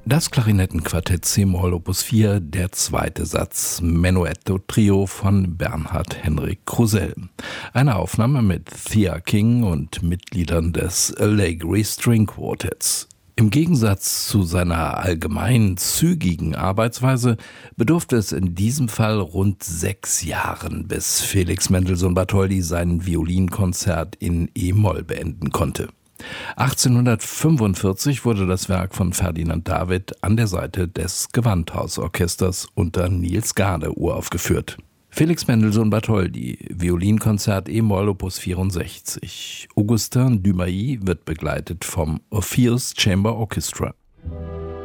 Das Klarinettenquartett c-Moll Opus 4, der zweite Satz, Menuetto Trio von Bernhard Henrik Krusell. Eine Aufnahme mit Thea King und Mitgliedern des Allegri String Quartetts. Im Gegensatz zu seiner allgemein zügigen Arbeitsweise bedurfte es in diesem Fall rund 6 Jahren, bis Felix Mendelssohn Bartholdy sein Violinkonzert in e-Moll beenden konnte. 1845 wurde das Werk von Ferdinand David an der Seite des Gewandhausorchesters unter Niels Gade uraufgeführt. Felix Mendelssohn Bartholdy, Violinkonzert e-Moll Opus 64. Augustin Dumail wird begleitet vom Orpheus Chamber Orchestra.